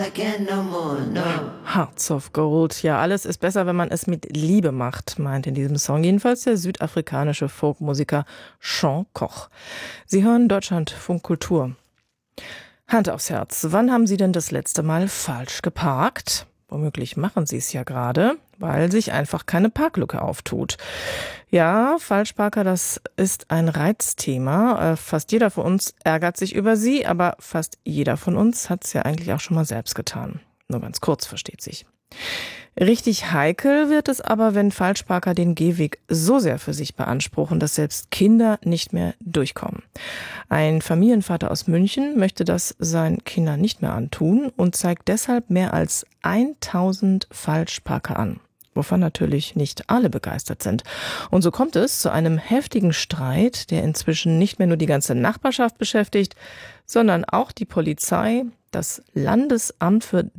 Hearts of Gold. Ja, alles ist besser, wenn man es mit Liebe macht, meint in diesem Song jedenfalls der südafrikanische Folkmusiker Sean Koch. Sie hören Deutschlandfunk Kultur. Hand aufs Herz, wann haben Sie denn das letzte Mal falsch geparkt? Womöglich machen Sie es ja gerade, weil sich einfach keine Parklücke auftut. Ja, Falschparker, das ist ein Reizthema. Fast jeder von uns ärgert sich über sie, aber fast jeder von uns hat es ja eigentlich auch schon mal selbst getan. Nur ganz kurz, versteht sich. Richtig heikel wird es aber, wenn Falschparker den Gehweg so sehr für sich beanspruchen, dass selbst Kinder nicht mehr durchkommen. Ein Familienvater aus München möchte das seinen Kindern nicht mehr antun und zeigt deshalb mehr als 1000 Falschparker an, wovon natürlich nicht alle begeistert sind. Und so kommt es zu einem heftigen Streit, der inzwischen nicht mehr nur die ganze Nachbarschaft beschäftigt, sondern auch die Polizei, das Landesamt für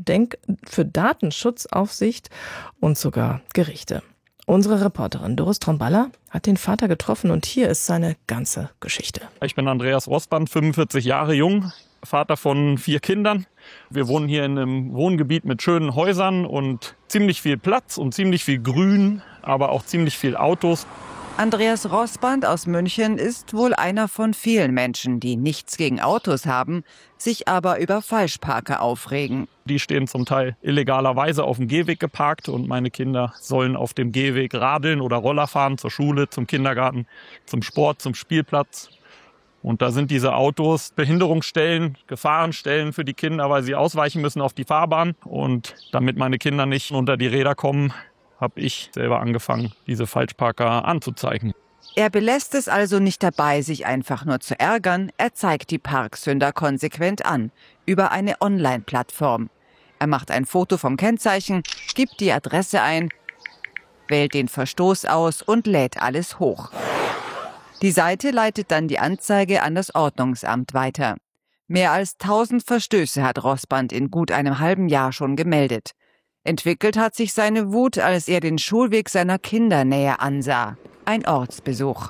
Datenschutzaufsicht und sogar Gerichte. Unsere Reporterin Doris Tromballa hat den Vater getroffen und hier ist seine ganze Geschichte. Ich bin Andreas Rossband, 45 Jahre jung, Vater von 4 Kindern. Wir wohnen hier in einem Wohngebiet mit schönen Häusern und ziemlich viel Platz und ziemlich viel Grün, aber auch ziemlich viel Autos. Andreas Rossband aus München ist wohl einer von vielen Menschen, die nichts gegen Autos haben, sich aber über Falschparker aufregen. Die stehen zum Teil illegalerweise auf dem Gehweg geparkt und meine Kinder sollen auf dem Gehweg radeln oder Roller fahren zur Schule, zum Kindergarten, zum Sport, zum Spielplatz. Und da sind diese Autos Behinderungsstellen, Gefahrenstellen für die Kinder, weil sie ausweichen müssen auf die Fahrbahn. Und damit meine Kinder nicht unter die Räder kommen, habe ich selber angefangen, diese Falschparker anzuzeigen. Er belässt es also nicht dabei, sich einfach nur zu ärgern. Er zeigt die Parksünder konsequent an, über eine Online-Plattform. Er macht ein Foto vom Kennzeichen, gibt die Adresse ein, wählt den Verstoß aus und lädt alles hoch. Die Seite leitet dann die Anzeige an das Ordnungsamt weiter. Mehr als 1000 Verstöße hat Rossband in gut einem halben Jahr schon gemeldet. Entwickelt hat sich seine Wut, als er den Schulweg seiner Kinder näher ansah. Ein Ortsbesuch.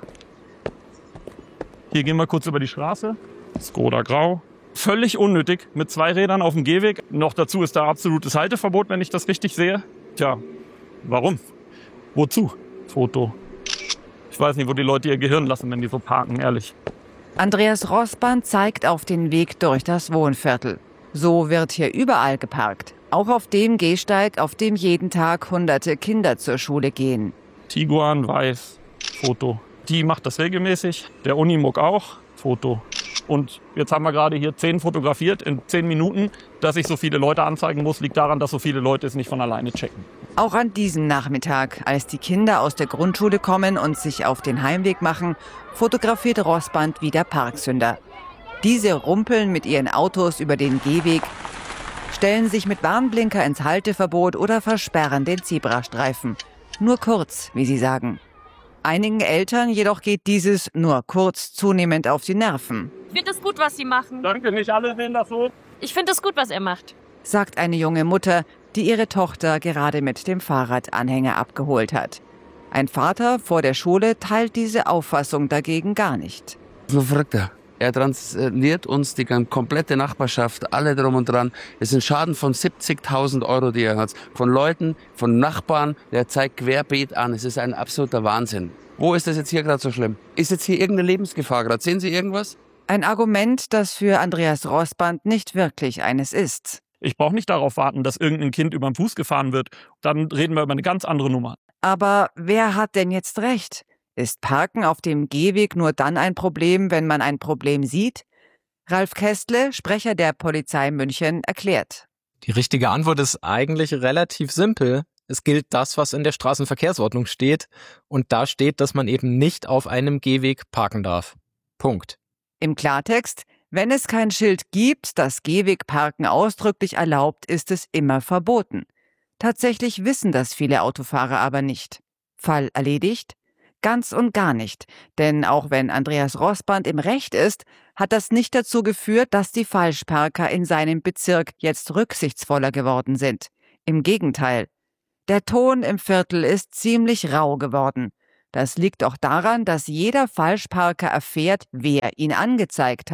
Hier gehen wir kurz über die Straße. Skoda Grau. Völlig unnötig, mit 2 Rädern auf dem Gehweg. Noch dazu ist da absolutes Halteverbot, wenn ich das richtig sehe. Tja, warum? Wozu? Foto. Ich weiß nicht, wo die Leute ihr Gehirn lassen, wenn die so parken, ehrlich. Andreas Rossband zeigt auf den Weg durch das Wohnviertel. So wird hier überall geparkt. Auch auf dem Gehsteig, auf dem jeden Tag hunderte Kinder zur Schule gehen. Tiguan, weiß, Foto. Die macht das regelmäßig. Der Unimog auch, Foto. Und jetzt haben wir gerade hier 10 fotografiert in 10 Minuten. Dass ich so viele Leute anzeigen muss, liegt daran, dass so viele Leute es nicht von alleine checken. Auch an diesem Nachmittag, als die Kinder aus der Grundschule kommen und sich auf den Heimweg machen, fotografiert Rossband wieder Parksünder. Diese rumpeln mit ihren Autos über den Gehweg, stellen sich mit Warnblinker ins Halteverbot oder versperren den Zebrastreifen. Nur kurz, wie sie sagen. Einigen Eltern jedoch geht dieses nur kurz zunehmend auf die Nerven. Ich finde es gut, was Sie machen. Danke, nicht alle sehen das so. Ich finde es gut, was er macht. Sagt eine junge Mutter, die ihre Tochter gerade mit dem Fahrradanhänger abgeholt hat. Ein Vater vor der Schule teilt diese Auffassung dagegen gar nicht. So verrückt er. Er transliert uns die komplette Nachbarschaft, alle drum und dran. Es sind Schaden von 70.000 Euro, die er hat. Von Leuten, von Nachbarn, der zeigt querbeet an. Es ist ein absoluter Wahnsinn. Wo ist das jetzt hier gerade so schlimm? Ist jetzt hier irgendeine Lebensgefahr gerade? Sehen Sie irgendwas? Ein Argument, das für Andreas Rossband nicht wirklich eines ist. Ich brauche nicht darauf warten, dass irgendein Kind über den Fuß gefahren wird. Dann reden wir über eine ganz andere Nummer. Aber wer hat denn jetzt recht? Ist Parken auf dem Gehweg nur dann ein Problem, wenn man ein Problem sieht? Ralf Kästle, Sprecher der Polizei München, erklärt. Die richtige Antwort ist eigentlich relativ simpel. Es gilt das, was in der Straßenverkehrsordnung steht. Und da steht, dass man eben nicht auf einem Gehweg parken darf. Punkt. Im Klartext, wenn es kein Schild gibt, das Gehwegparken ausdrücklich erlaubt, ist es immer verboten. Tatsächlich wissen das viele Autofahrer aber nicht. Fall erledigt? Ganz und gar nicht, denn auch wenn Andreas Rossband im Recht ist, hat das nicht dazu geführt, dass die Falschparker in seinem Bezirk jetzt rücksichtsvoller geworden sind. Im Gegenteil. Der Ton im Viertel ist ziemlich rau geworden. Das liegt auch daran, dass jeder Falschparker erfährt, wer ihn angezeigt hat.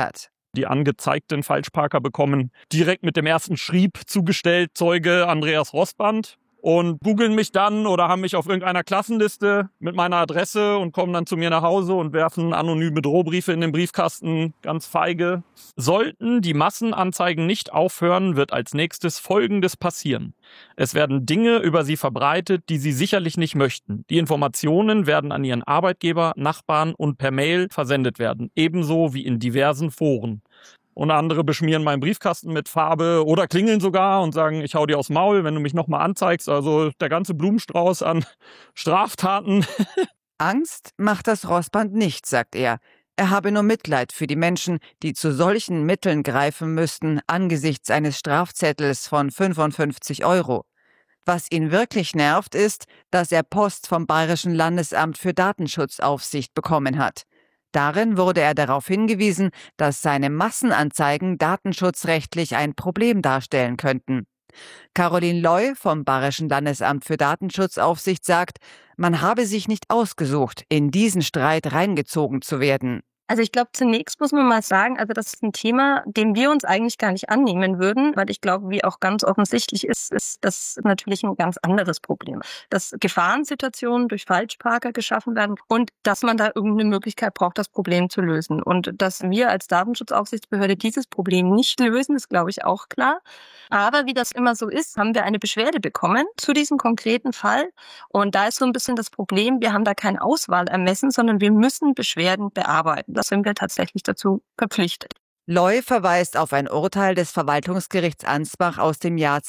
Die angezeigten Falschparker bekommen direkt mit dem ersten Schrieb zugestellt, Zeuge Andreas Rossband, und googeln mich dann oder haben mich auf irgendeiner Klassenliste mit meiner Adresse und kommen dann zu mir nach Hause und werfen anonyme Drohbriefe in den Briefkasten, ganz feige. Sollten die Massenanzeigen nicht aufhören, wird als nächstes Folgendes passieren. Es werden Dinge über sie verbreitet, die sie sicherlich nicht möchten. Die Informationen werden an ihren Arbeitgeber, Nachbarn und per Mail versendet werden, ebenso wie in diversen Foren. Und andere beschmieren meinen Briefkasten mit Farbe oder klingeln sogar und sagen, ich hau dir aufs Maul, wenn du mich nochmal anzeigst. Also der ganze Blumenstrauß an Straftaten. Angst macht das Rossband nicht, sagt er. Er habe nur Mitleid für die Menschen, die zu solchen Mitteln greifen müssten angesichts eines Strafzettels von 55 €. Was ihn wirklich nervt, ist, dass er Post vom Bayerischen Landesamt für Datenschutzaufsicht bekommen hat. Darin wurde er darauf hingewiesen, dass seine Massenanzeigen datenschutzrechtlich ein Problem darstellen könnten. Caroline Loy vom Bayerischen Landesamt für Datenschutzaufsicht sagt, man habe sich nicht ausgesucht, in diesen Streit reingezogen zu werden. Also ich glaube, zunächst muss man mal sagen, also das ist ein Thema, dem wir uns eigentlich gar nicht annehmen würden, weil ich glaube, wie auch ganz offensichtlich ist das natürlich ein ganz anderes Problem. Dass Gefahrensituationen durch Falschparker geschaffen werden und dass man da irgendeine Möglichkeit braucht, das Problem zu lösen. Und dass wir als Datenschutzaufsichtsbehörde dieses Problem nicht lösen, ist, glaube ich, auch klar. Aber wie das immer so ist, haben wir eine Beschwerde bekommen zu diesem konkreten Fall. Und da ist so ein bisschen das Problem, wir haben da kein Auswahlermessen, sondern wir müssen Beschwerden bearbeiten. Da sind wir tatsächlich dazu verpflichtet. Loy verweist auf ein Urteil des Verwaltungsgerichts Ansbach aus dem Jahr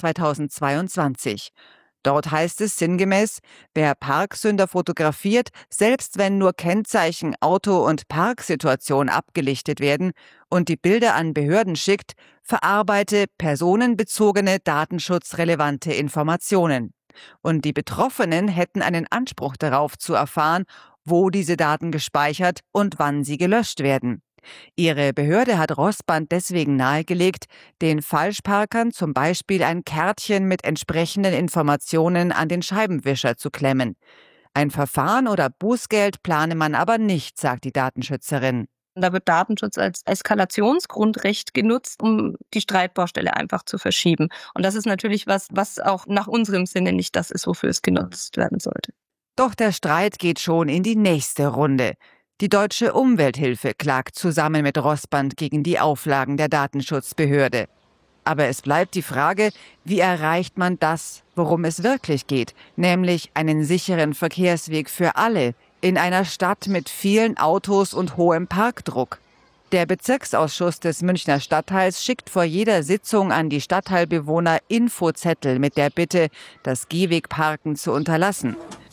2022. Dort heißt es sinngemäß, wer Parksünder fotografiert, selbst wenn nur Kennzeichen, Auto und Parksituation abgelichtet werden und die Bilder an Behörden schickt, verarbeite personenbezogene datenschutzrelevante Informationen. Und die Betroffenen hätten einen Anspruch darauf zu erfahren, wo diese Daten gespeichert und wann sie gelöscht werden. Ihre Behörde hat Rossband deswegen nahegelegt, den Falschparkern zum Beispiel ein Kärtchen mit entsprechenden Informationen an den Scheibenwischer zu klemmen. Ein Verfahren oder Bußgeld plane man aber nicht, sagt die Datenschützerin. Da wird Datenschutz als Eskalationsgrundrecht genutzt, um die Streitbaustelle einfach zu verschieben. Und das ist natürlich was auch nach unserem Sinne nicht das ist, wofür es genutzt werden sollte. Doch der Streit geht schon in die nächste Runde. Die Deutsche Umwelthilfe klagt zusammen mit Rossband gegen die Auflagen der Datenschutzbehörde. Aber es bleibt die Frage, wie erreicht man das, worum es wirklich geht, nämlich einen sicheren Verkehrsweg für alle in einer Stadt mit vielen Autos und hohem Parkdruck. Der Bezirksausschuss des Münchner Stadtteils schickt vor jeder Sitzung an die Stadtteilbewohner Infozettel mit der Bitte, das Gehwegparken zu unterlassen.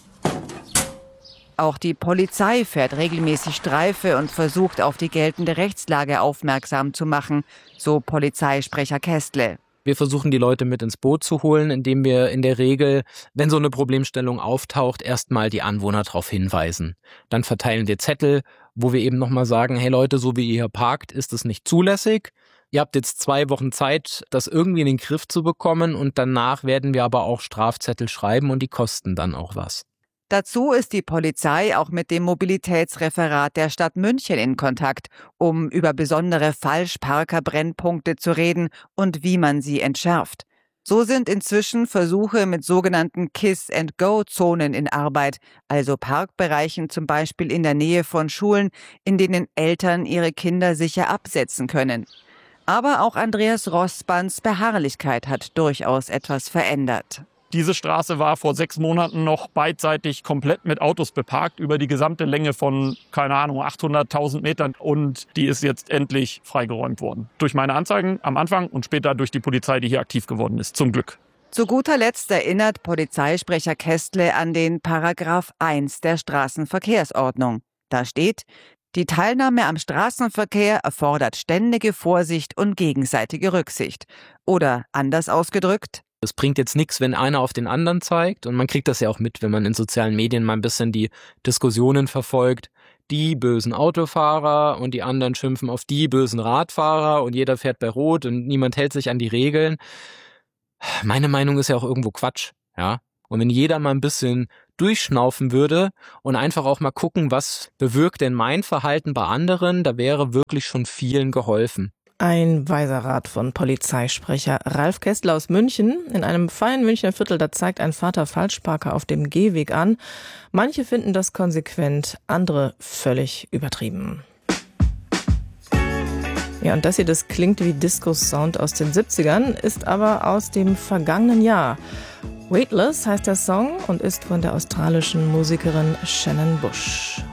Auch die Polizei fährt regelmäßig Streife und versucht, auf die geltende Rechtslage aufmerksam zu machen, so Polizeisprecher Kästle. Wir versuchen, die Leute mit ins Boot zu holen, indem wir in der Regel, wenn so eine Problemstellung auftaucht, erstmal die Anwohner darauf hinweisen. Dann verteilen wir Zettel, wo wir eben nochmal sagen, hey Leute, so wie ihr hier parkt, ist es nicht zulässig. Ihr habt jetzt 2 Wochen Zeit, das irgendwie in den Griff zu bekommen und danach werden wir aber auch Strafzettel schreiben und die kosten dann auch was. Dazu ist die Polizei auch mit dem Mobilitätsreferat der Stadt München in Kontakt, um über besondere Falschparker-Brennpunkte zu reden und wie man sie entschärft. So sind inzwischen Versuche mit sogenannten Kiss-and-Go-Zonen in Arbeit, also Parkbereichen zum Beispiel in der Nähe von Schulen, in denen Eltern ihre Kinder sicher absetzen können. Aber auch Andreas Rossbands Beharrlichkeit hat durchaus etwas verändert. Diese Straße war vor 6 Monaten noch beidseitig komplett mit Autos beparkt, über die gesamte Länge von, 800.000 Metern. Und die ist jetzt endlich freigeräumt worden. Durch meine Anzeigen am Anfang und später durch die Polizei, die hier aktiv geworden ist. Zum Glück. Zu guter Letzt erinnert Polizeisprecher Kästle an den Paragraph 1 der Straßenverkehrsordnung. Da steht: Die Teilnahme am Straßenverkehr erfordert ständige Vorsicht und gegenseitige Rücksicht. Oder anders ausgedrückt: Es bringt jetzt nichts, wenn einer auf den anderen zeigt. Und man kriegt das ja auch mit, wenn man in sozialen Medien mal ein bisschen die Diskussionen verfolgt. Die bösen Autofahrer und die anderen schimpfen auf die bösen Radfahrer und jeder fährt bei Rot und niemand hält sich an die Regeln. Meine Meinung ist ja auch irgendwo Quatsch, ja. Und wenn jeder mal ein bisschen durchschnaufen würde und einfach auch mal gucken, was bewirkt denn mein Verhalten bei anderen, da wäre wirklich schon vielen geholfen. Ein weiser Rat von Polizeisprecher Ralf Kessler aus München. In einem feinen Münchner Viertel, da zeigt ein Vater Falschparker auf dem Gehweg an. Manche finden das konsequent, andere völlig übertrieben. Ja, und das hier, das klingt wie Disco-Sound aus den 70ern, ist aber aus dem vergangenen Jahr. Weightless heißt der Song und ist von der australischen Musikerin Shannon Bush.